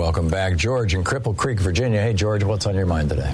welcome back. George in Cripple Creek, Virginia. Hey, George, what's on your mind today?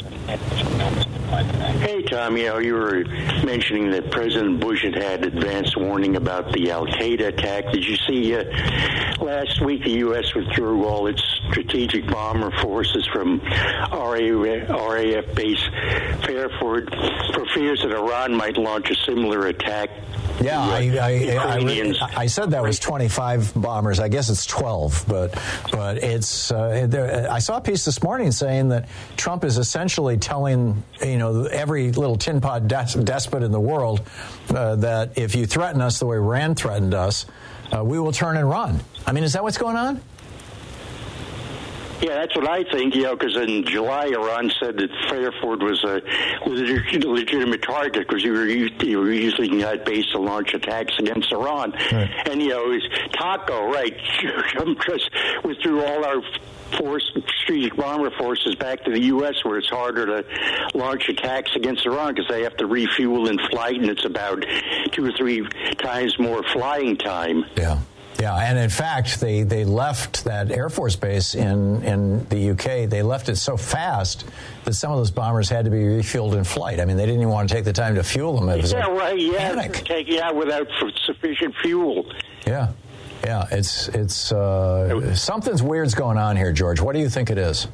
Hey, Tom, you were mentioning that President Bush had advance warning about the Al-Qaeda attack. Did you see last week the U.S. withdrew all its strategic bomber forces from RAF base Fairford for fears that Iran might launch a similar attack? Yeah, I said that was 25 bombers. I guess it's 12, but it's. I saw a piece this morning saying that Trump is essentially telling every little tin pot despot in the world that if you threaten us the way Iran threatened us, we will turn and run. I mean, is that what's going on? Yeah, that's what I think, because in July, Iran said that Fairford was a legitimate target because you were using that base to launch attacks against Iran. Right. And, Taco, right, just withdrew all our strategic bomber forces back to the U.S. where it's harder to launch attacks against Iran because they have to refuel in flight, and it's about 2 or 3 times more flying time. Yeah. Yeah, and in fact, they left that Air Force base in the UK. They left it so fast that some of those bombers had to be refueled in flight. I mean, they didn't even want to take the time to fuel them. It was panic. Taking out without sufficient fuel. Yeah, it's something's weird's going on here, George. What do you think it is?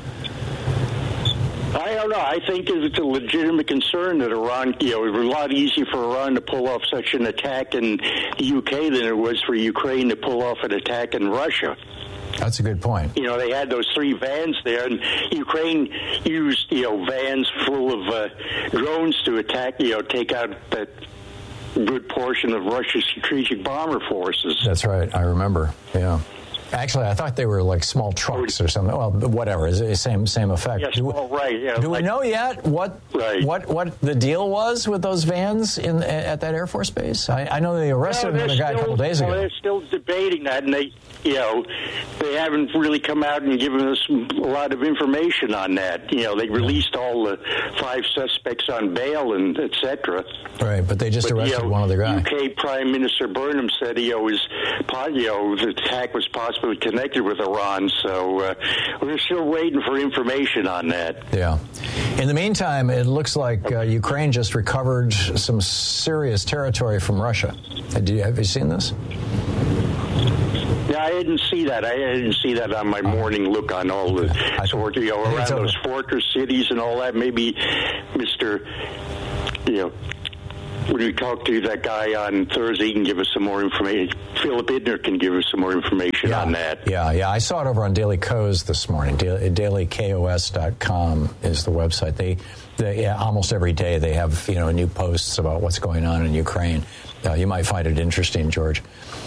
I don't know. I think it's a legitimate concern that Iran, it was a lot easier for Iran to pull off such an attack in the UK than it was for Ukraine to pull off an attack in Russia. That's a good point. They had those 3 vans there, and Ukraine used, vans full of drones to attack, take out that good portion of Russia's strategic bomber forces. That's right. I remember. Yeah. Actually, I thought they were like small trucks or something. Well, whatever. It's the same effect. Yes, right. Yeah, do we know yet what the deal was with those vans at that Air Force base? I know they arrested another guy a couple days ago. They're still debating that, and they haven't really come out and given us a lot of information on that. They released all the 5 suspects on bail and et cetera. Right, but they just arrested one other guy. UK Prime Minister Burnham said the attack was possibly connected with Iran, so we're still waiting for information on that. Yeah. In the meantime, it looks like Ukraine just recovered some serious territory from Russia. Have you seen this? Yeah, I didn't see that. I didn't see that on my morning look on all the around those fortress cities and all that. Maybe when we talk to that guy on Thursday, he can give us some more information. Philip Idner can give us some more information on that. Yeah. I saw it over on Daily Kos this morning. DailyKOS.com is the website. They almost every day they have new posts about what's going on in Ukraine. You might find it interesting, George.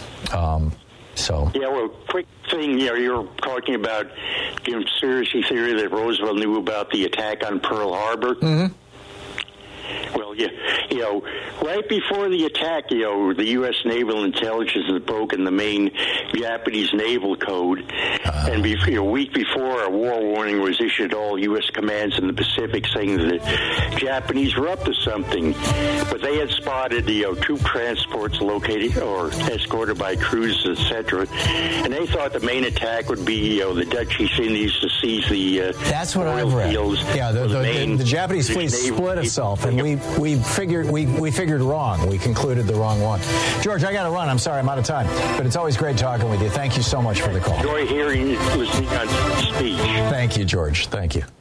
Quick thing, you're talking about conspiracy theory that Roosevelt knew about the attack on Pearl Harbor. Mm-hmm. Well, right before the attack, the U.S. Naval Intelligence has broken the main Japanese naval code. And a week before, a war warning was issued to all U.S. commands in the Pacific saying that the Japanese were up to something. But they had spotted, troop transports located or escorted by cruisers, etc. And they thought the main attack would be, the Dutch East Indies to seize the That's what I've read. Fields. Yeah, the Japanese fleet split itself, and we figured wrong. We concluded the wrong one. George, I got to run. I'm sorry, I'm out of time. But it's always great talking with you. Thank you so much for the call. Enjoy hearing, listening on speech. Thank you, George. Thank you.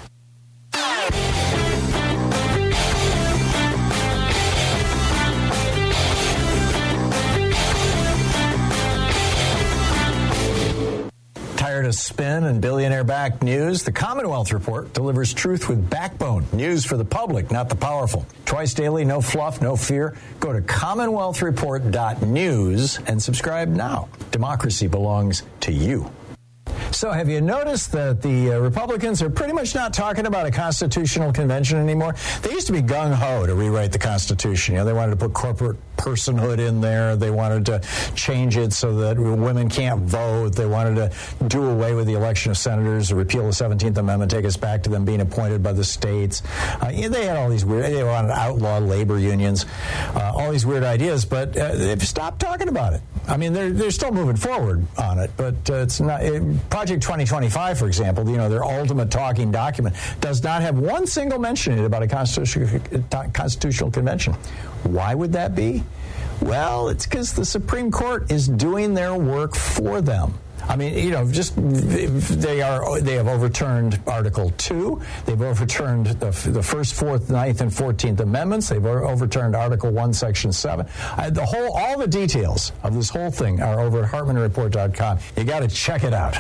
Tired of spin and billionaire-backed news? The Commonwealth Report delivers truth with backbone. News for the public, not the powerful. Twice daily, no fluff, no fear. Go to commonwealthreport.news and subscribe now. Democracy belongs to you. So have you noticed that the Republicans are pretty much not talking about a constitutional convention anymore? They used to be gung-ho to rewrite the Constitution. They wanted to put corporate personhood in there. They wanted to change it so that women can't vote. They wanted to do away with the election of senators, repeal the 17th Amendment, take us back to them being appointed by the states. They had all these weird, they wanted to outlaw labor unions, all these weird ideas, but they've stopped talking about it. I mean, they're still moving forward on it, but it's not. Project 2025, for example, their ultimate talking document, does not have one single mention in it about a constitutional convention. Why would that be? Well, it's because the Supreme Court is doing their work for them. I mean, they have overturned Article 2. They've overturned the First, Fourth, Ninth, and 14th Amendments. They've overturned Article 1, Section 7. All the details of this whole thing are over at HartmannReport.com. You got to check it out.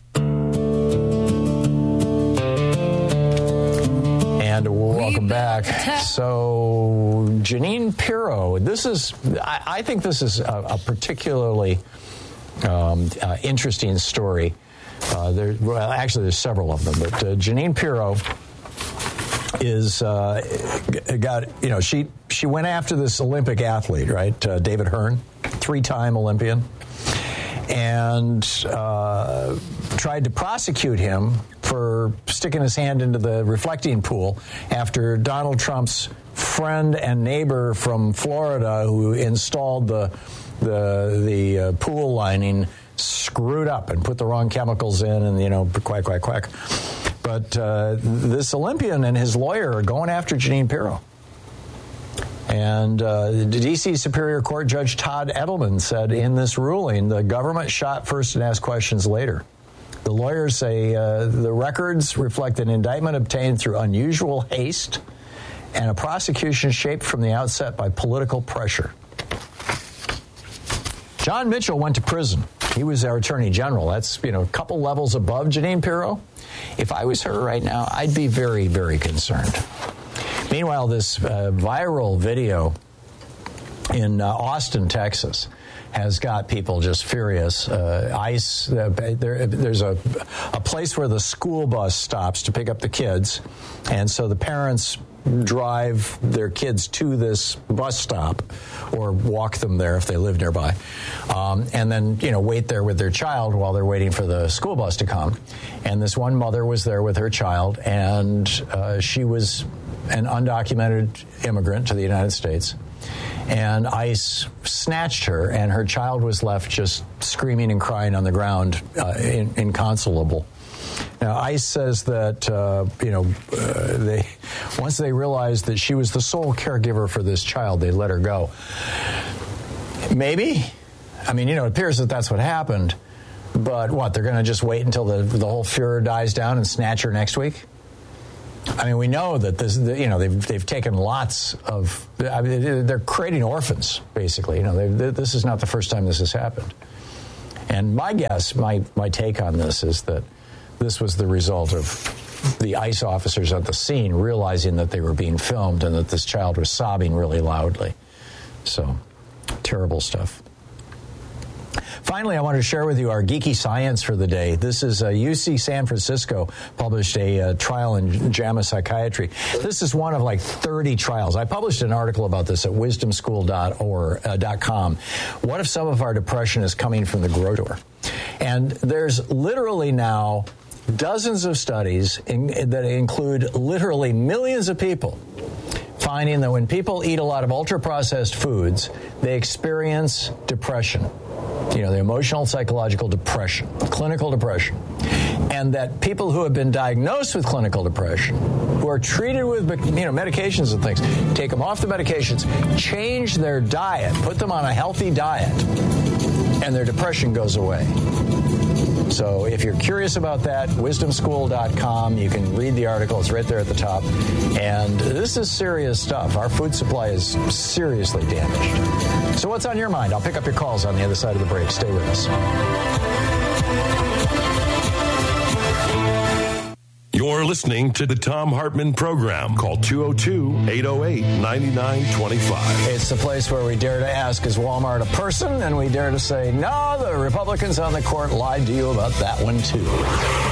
And welcome back. So, Jeanine Pirro, I think this is a particularly interesting story. There's several of them, but Jeanine Pirro she went after this Olympic athlete, right? David Hearn, 3-time Olympian, and tried to prosecute him for sticking his hand into the reflecting pool after Donald Trump's friend and neighbor from Florida, who installed the pool lining, screwed up and put the wrong chemicals in, and quack. But this Olympian and his lawyer are going after Jeanine Pirro. And the D.C. Superior Court Judge Todd Edelman said in this ruling, the government shot first and asked questions later. The lawyers say the records reflect an indictment obtained through unusual haste and a prosecution shaped from the outset by political pressure. John Mitchell went to prison. He was our attorney general. That's, a couple levels above Jeanine Pirro. If I was her right now, I'd be very, very concerned. Meanwhile, this viral video in Austin, Texas, has got people just furious. ICE, there's a place where the school bus stops to pick up the kids, and so the parents drive their kids to this bus stop or walk them there if they live nearby, and then wait there with their child while they're waiting for the school bus to come. And this one mother was there with her child, and she was an undocumented immigrant to the United States, and ICE snatched her, and her child was left just screaming and crying on the ground, inconsolable. Now, ICE says that, once they realized that she was the sole caregiver for this child, they let her go. Maybe. I mean, it appears that that's what happened. But what, they're going to just wait until the whole furor dies down and snatch her next week? I mean, we know that they've taken lots of. I mean, they're creating orphans, basically. This is not the first time this has happened. And my guess, my take on this is that this was the result of the ICE officers at the scene realizing that they were being filmed and that this child was sobbing really loudly. So, terrible stuff. Finally, I want to share with you our geeky science for the day. This is UC San Francisco published a trial in JAMA Psychiatry. This is one of like 30 trials. I published an article about this at wisdomschool.com. What if some of our depression is coming from the grocery store? And there's literally now dozens of studies that include literally millions of people, finding that when people eat a lot of ultra-processed foods, they experience depression. The emotional, psychological depression, clinical depression. And that people who have been diagnosed with clinical depression, who are treated with medications and things, take them off the medications, change their diet, put them on a healthy diet, and their depression goes away. So if you're curious about that, wisdomschool.com, you can read the article. It's right there at the top. And this is serious stuff. Our food supply is seriously damaged. So what's on your mind? I'll pick up your calls on the other side of the break. Stay with us. You're listening to the Thom Hartmann Program. Call 202-808-9925. It's the place where we dare to ask, is Walmart a person? And we dare to say, no, the Republicans on the court lied to you about that one, too.